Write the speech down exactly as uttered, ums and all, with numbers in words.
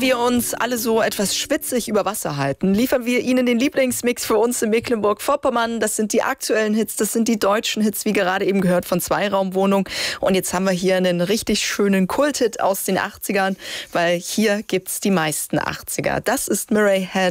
wir uns alle so etwas schwitzig über Wasser halten, liefern wir Ihnen den Lieblingsmix für uns in Mecklenburg-Vorpommern. Das sind die aktuellen Hits, das sind die deutschen Hits, wie gerade eben gehört von Zweiraumwohnung. Und jetzt haben wir hier einen richtig schönen Kulthit aus den achtzigern, weil hier gibt's die meisten achtziger. Das ist Murray Head